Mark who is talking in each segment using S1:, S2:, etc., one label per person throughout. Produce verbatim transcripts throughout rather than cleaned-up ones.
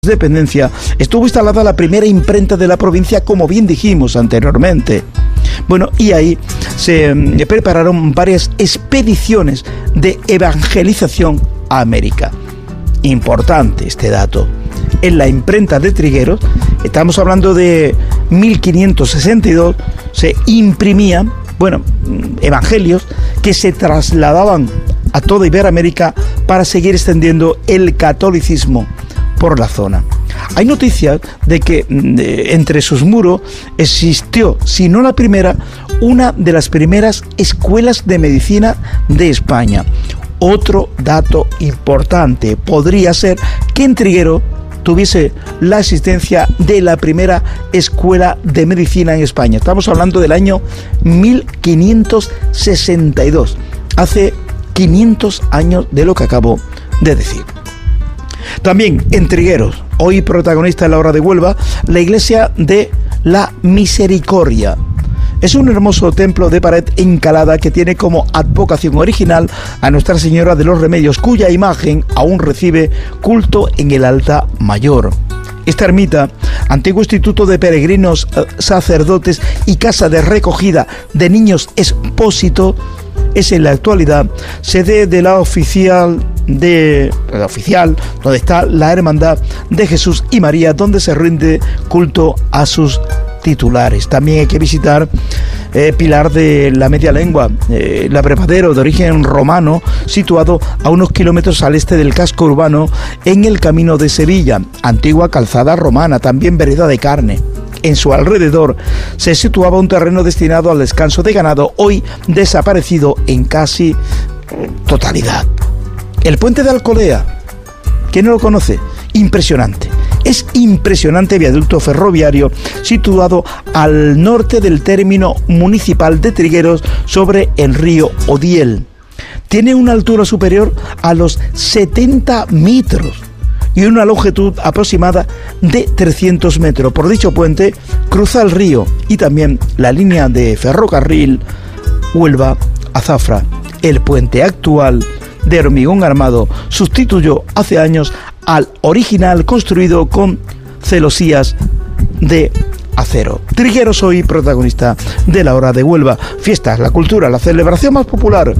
S1: dependencia, estuvo instalada la primera imprenta de la provincia, como bien dijimos anteriormente. Bueno, y ahí se eh, prepararon varias expediciones de evangelización a América. Importante este dato. En la imprenta de Trigueros, estamos hablando de mil quinientos sesenta y dos, se imprimían, bueno, evangelios que se trasladaban a toda Iberoamérica para seguir extendiendo el catolicismo por la zona. Hay noticias de que de, entre sus muros existió, si no la primera, una de las primeras escuelas de medicina de España. Otro dato importante podría ser que en Trigueros tuviese la existencia de la primera escuela de medicina en España. Estamos hablando del año mil quinientos sesenta y dos, hace quinientos años de lo que acabo de decir. También en Trigueros, hoy protagonista en la hora de Huelva, la iglesia de la Misericordia. Es un hermoso templo de pared encalada que tiene como advocación original a Nuestra Señora de los Remedios, cuya imagen aún recibe culto en el altar mayor. Esta ermita, antiguo instituto de peregrinos, sacerdotes y casa de recogida de niños expósito, es en la actualidad sede de la oficial de la oficial donde está la Hermandad de Jesús y María, donde se rinde culto a sus titulares. También hay que visitar eh, Pilar de la Media Lengua, eh, el abrevadero de origen romano, situado a unos kilómetros al este del casco urbano en el camino de Sevilla, antigua calzada romana, también vereda de carne. En su alrededor se situaba un terreno destinado al descanso de ganado, hoy desaparecido en casi totalidad. El puente de Alcolea, ¿quién no lo conoce? Impresionante. Es impresionante viaducto ferroviario situado al norte del término municipal de Trigueros sobre el río Odiel. Tiene una altura superior a los setenta metros y una longitud aproximada de trescientos metros. Por dicho puente cruza el río y también la línea de ferrocarril Huelva a Zafra. El puente actual de hormigón armado sustituyó hace años al original construido con celosías de acero. Trigueros hoy protagonista de la hora de Huelva. Fiestas, la cultura, la celebración más popular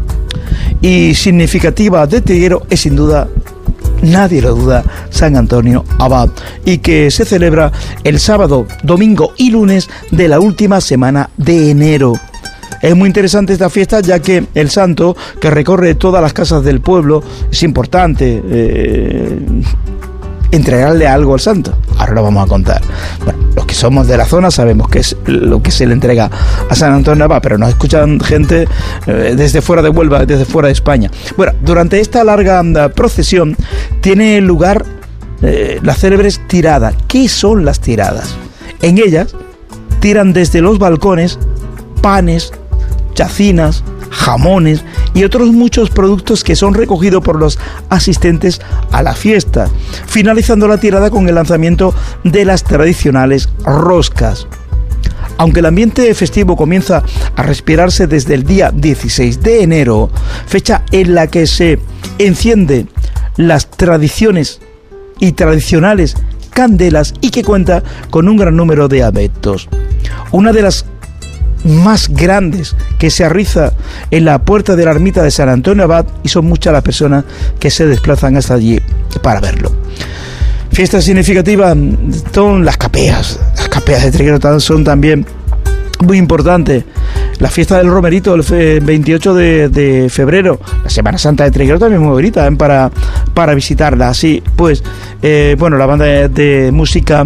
S1: y significativa de Trigueros es sin duda, nadie lo duda, San Antonio Abad, y que se celebra el sábado, domingo y lunes de la última semana de enero. Es muy interesante esta fiesta, ya que el santo, que recorre todas las casas del pueblo, es importante eh, entregarle algo al santo. Ahora lo vamos a contar. Bueno, los que somos de la zona sabemos que es lo que se le entrega a San Antonio Abad, pero nos escuchan gente eh, desde fuera de Huelva, desde fuera de España. Bueno, durante esta larga procesión tiene lugar eh, las célebres tiradas. ¿Qué son las tiradas? En ellas tiran desde los balcones panes, chacinas, jamones y otros muchos productos que son recogidos por los asistentes a la fiesta, finalizando la tirada con el lanzamiento de las tradicionales roscas. Aunque el ambiente festivo comienza a respirarse desde el día dieciséis de enero, fecha en la que se encienden las tradiciones y tradicionales candelas y que cuenta con un gran número de adeptos. Una de las más grandes que se arriza en la puerta de la ermita de San Antonio Abad, y son muchas las personas que se desplazan hasta allí para verlo. Fiestas significativas son las capeas. Las capeas de Trigueros son también muy importantes. La fiesta del Romerito el veintiocho de febrero, la Semana Santa de Trigueros también muy bonita, ¿eh? para, para visitarla. Así pues, eh, bueno, la banda de, de música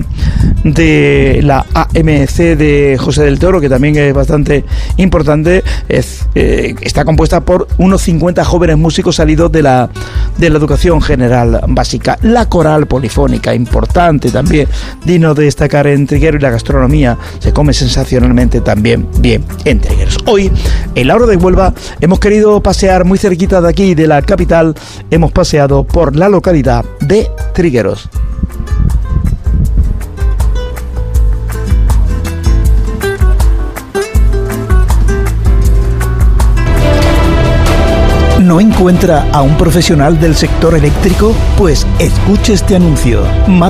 S1: de la A M C de José del Toro, que también es bastante importante, es, eh, está compuesta por unos cincuenta jóvenes músicos salidos de la, de la educación general básica. La coral polifónica, importante también, digno de destacar en Trigueros, y la gastronomía se come sensacionalmente también bien en Trigueros. Hoy, en la hora de Huelva, hemos querido pasear muy cerquita de aquí, de la capital, hemos paseado por la localidad de Trigueros. ¿No encuentra a un profesional del sector eléctrico? Pues escuche este anuncio. Mar